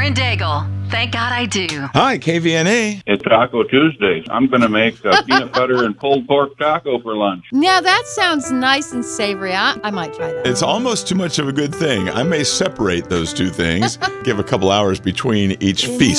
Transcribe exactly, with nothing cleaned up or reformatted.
Lauren Daigle. Thank God I do. Hi, K V N A. It's Taco Tuesday. I'm going to make a peanut butter and pulled pork taco for lunch. Now that sounds nice and savory. I, I might try that. It's almost too much of a good thing. I may separate those two things, give a couple hours between each feast.